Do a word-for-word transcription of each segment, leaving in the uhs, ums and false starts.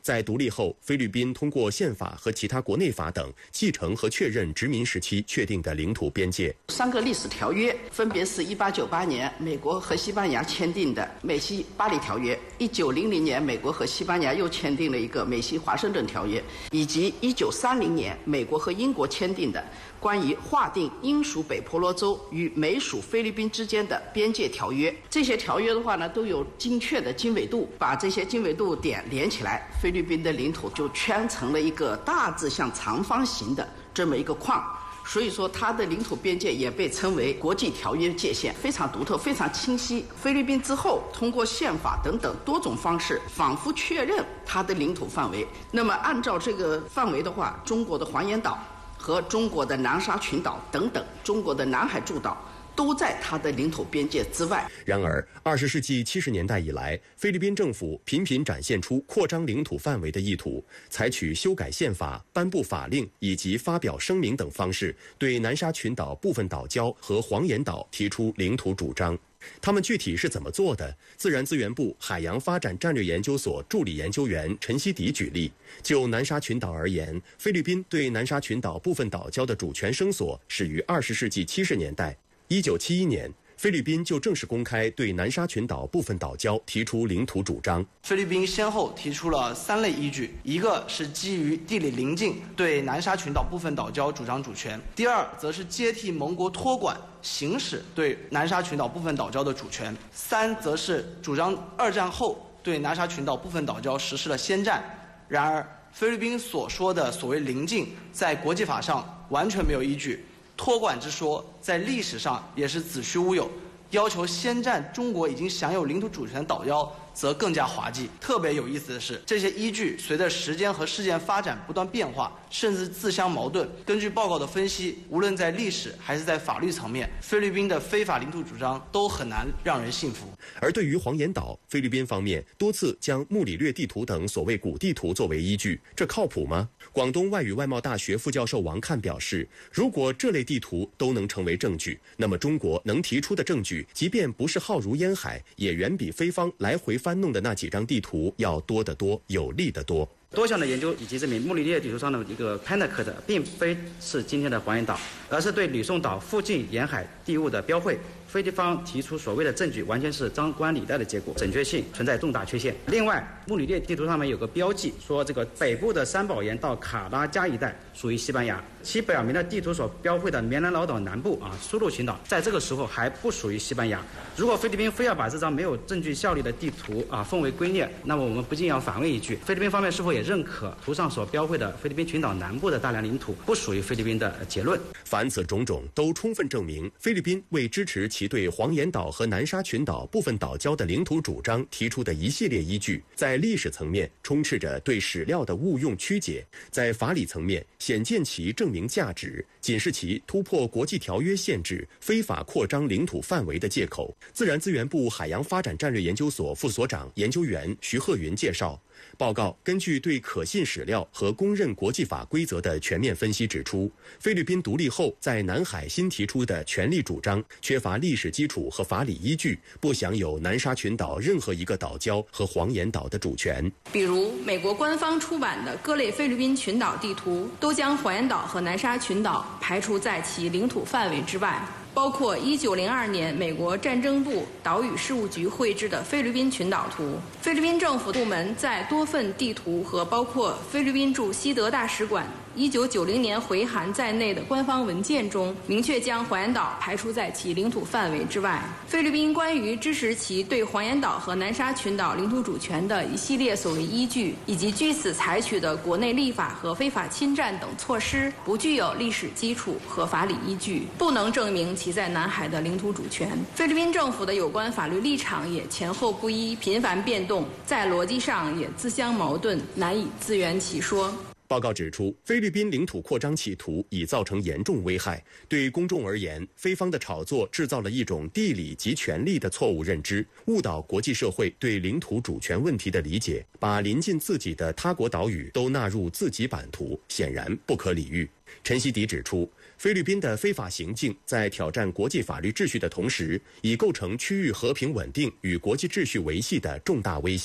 在独立后，菲律宾通过宪法和其他国内法等继承和确认殖民时期确定的领土边界。 三个历史条约分别是一八九八年美国和西班牙签订的美西巴黎条约，一九零零年美国和西班牙又签订了一个美西华盛顿条约，以及一九三零年美国和英国签订的关于划定英属北婆罗洲与美属菲律宾之间的边界条约。这些条约的话呢，都有精确的经纬度，把这些经纬度点连起来，菲律宾的领土就圈成了一个大致像长方形的这么一个框。所以说它的领土边界也被称为国际条约界限，非常独特，非常清晰。菲律宾之后通过宪法等等多种方式仿佛确认它的领土范围。那么按照这个范围的话，中国的黄岩岛和中国的南沙群岛等等，中国的南海诸岛都在它的领土边界之外。 然而，二十世纪七十年代以来，菲律宾政府频频展现出扩张领土范围的意图，采取修改宪法、颁布法令以及发表声明等方式，对南沙群岛部分岛礁和黄岩岛提出领土主张。他们具体是怎么做的？自然资源部海洋发展战略研究所助理研究员陈希迪举例，就南沙群岛而言，菲律宾对南沙群岛部分岛礁的主权声索始于二十世纪七十年代。一九七一年，菲律宾就正式公开对南沙群岛部分岛礁提出领土主张。 菲律宾先后提出了三类依据，一个是基于地理邻近对南沙群岛部分岛礁主张主权，第二则是接替盟国托管行使对南沙群岛部分岛礁的主权，三则是主张二战后对南沙群岛部分岛礁实施了先占。然而，菲律宾所说的所谓邻近，在国际法上完全没有依据。托管之说在历史上也是子虚乌有，要求先占中国已经享有领土主权的岛礁则更加滑稽。特别有意思的是，这些依据随着时间和事件发展不断变化，甚至自相矛盾。根据报告的分析，无论在历史还是在法律层面，菲律宾的非法领土主张都很难让人信服。 而对于黄岩岛，菲律宾方面多次将穆里略地图等所谓古地图作为依据，这靠谱吗？广东外语外贸大学副教授王看表示，如果这类地图都能成为证据，那么中国能提出的证据，即便不是浩如烟海，也远比菲方来回翻弄的那几张地图要多得多，有利得多。 多项的研究以及证明，穆里略地图上的一个 Pentecost 并非是今天的黄岩岛，而是对吕宋岛附近沿海地物的标绘。菲律宾方提出所谓的证据完全是张冠李戴的结果，准确性存在重大缺陷。另外，穆里略地图上面有个标记，说这个北部的三宝岩到卡拉加一带属于西班牙，其表明了地图所标绘的棉兰老岛南部啊苏禄群岛在这个时候还不属于西班牙。如果菲律宾非要把这张没有证据效力的地图啊奉为圭臬，那么我们不禁要反问一句：菲律宾方面是否也认可图上所标绘的菲律宾群岛南部的大量领土不属于菲律宾的结论？ 凡此种种都充分证明，菲律宾为支持其对黄岩岛和南沙群岛部分岛礁的领土主张提出的一系列依据，在历史层面充斥着对史料的误用曲解，在法理层面显见其证明价值，仅是其突破国际条约限制、非法扩张领土范围的借口。自然资源部海洋发展战略研究所副所长研究员徐鹤云介绍，报告根据对可信史料和公认国际法规则的全面分析指出，菲律宾独立后在南海新提出的权利主张缺乏历史基础和法理依据，不享有南沙群岛任何一个岛礁和黄岩岛的主权。 比如美国官方出版的各类菲律宾群岛地图都将黄岩岛和南沙群岛排除在其领土范围之外，包括一九零二年美国战争部岛屿事务局绘制的菲律宾群岛图。菲律宾政府部门在多份地图和包括菲律宾驻西德大使馆一九九零年回函在内的官方文件中，明确将黄岩岛排除在其领土范围之外。菲律宾关于支持其对黄岩岛和南沙群岛领土主权的一系列所谓依据，以及据此采取的国内立法和非法侵占等措施，不具有历史基础和法理依据，不能证明其在南海的领土主权。菲律宾政府的有关法律立场也前后不一，频繁变动，在逻辑上也自相矛盾，难以自圆其说。 报告指出，菲律宾领土扩张企图已造成严重危害。对公众而言，菲方的炒作制造了一种地理及权力的错误认知，误导国际社会对领土主权问题的理解，把临近自己的他国岛屿都纳入自己版图，显然不可理喻。陈希迪指出，菲律宾的非法行径在挑战国际法律秩序的同时，已构成区域和平稳定与国际秩序维系的重大威胁。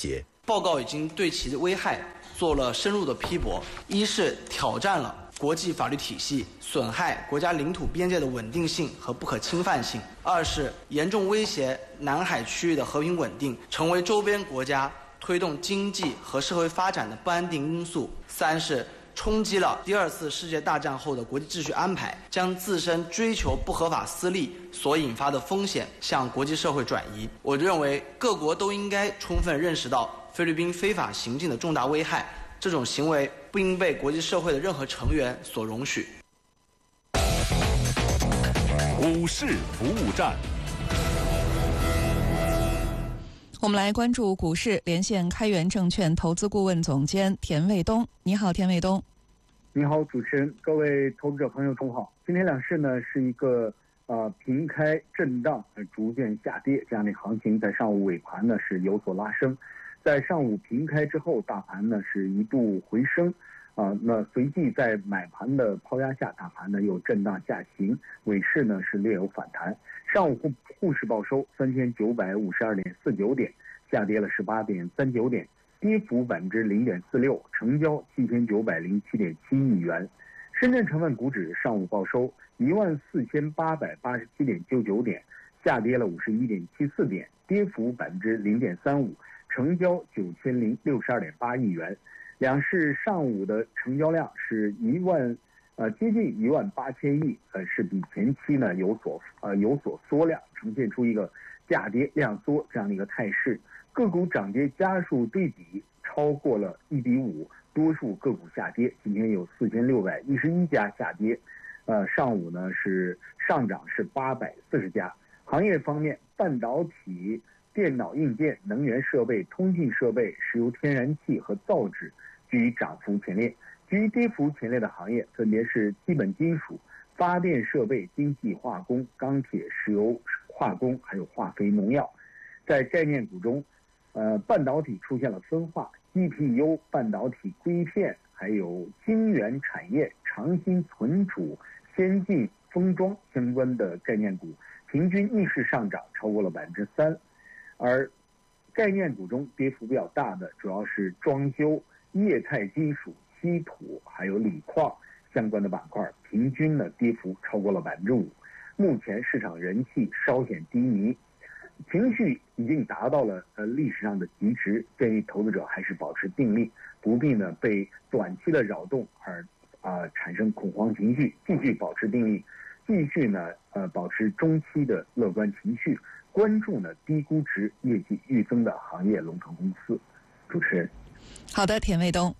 报告已经对其危害做了深入的批驳，一是挑战了国际法律体系，损害国家领土边界的稳定性和不可侵犯性；二是严重威胁南海区域的和平稳定，成为周边国家推动经济和社会发展的不安定因素；三是冲击了第二次世界大战后的国际秩序安排，将自身追求不合法私利所引发的风险向国际社会转移。我认为各国都应该充分认识到菲律宾非法行径的重大危害，这种行为不应被国际社会的任何成员所容许。 股市服务站， 我们来关注股市，连线开源证券投资顾问总监田卫东。你好，田卫东。 你好，主持人，各位投资者朋友，中午好。今天两市呢是一个呃平开震荡，呃逐渐下跌这样的行情，在上午尾盘呢是有所拉升，在上午平开之后，大盘呢是一度回升。啊、呃，那随即在买盘的抛压下，大盘呢又震荡下行，尾市呢是略有反弹。上午沪沪市报收三千九百五十二点四九点，下跌了十八点三九点，跌幅百分之零点四六，成交七千九百零七点七亿元。深圳成分股指上午报收一万四千八百八十七点九九点，下跌了五十一点七四点，跌幅百分之零点三五，成交九千零六十二点八亿元。两市上午的成交量是一万，呃，接近一万八千亿，呃，是比前期呢有所呃有所缩量，呈现出一个价跌量缩这样的一个态势。个股涨跌家数对比超过了一比五，多数个股下跌。今天有四千六百一十一家下跌，呃，上午呢是上涨是八百四十家。行业方面，半导体、电脑硬件、能源设备、通信设备、石油天然气和造纸居于涨幅前列，居于跌幅前列的行业分别是基本金属、发电设备、精细化工、钢铁、石油化工，还有化肥农药。在概念股中，呃，半导体出现了分化 ，G P U、半导体硅片，还有晶圆产业、长芯存储、先进封装相关的概念股，平均逆势上涨超过了百分之三。而概念股中跌幅比较大的主要是装修、液态金属、稀土还有锂矿相关的板块，平均呢跌幅超过了百分之五。目前市场人气稍显低迷，情绪已经达到了呃历史上的极值，建议投资者还是保持定力，不必呢被短期的扰动而啊、呃、产生恐慌情绪，继续保持定力，继续呢呃保持中期的乐观情绪。关注呢低估值、业绩预增的行业龙头公司。主持人， 好的，田卫东。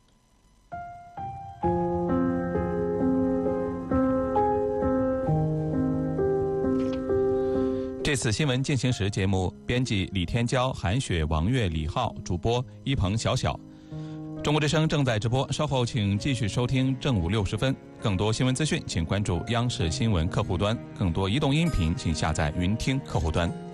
这次新闻进行时节目编辑李天骄、韩雪、王月、李浩，主播一鹏、小小。中国之声正在直播，稍后请继续收听正午六十分。更多新闻资讯，请关注央视新闻客户端；更多移动音频，请下载云听客户端。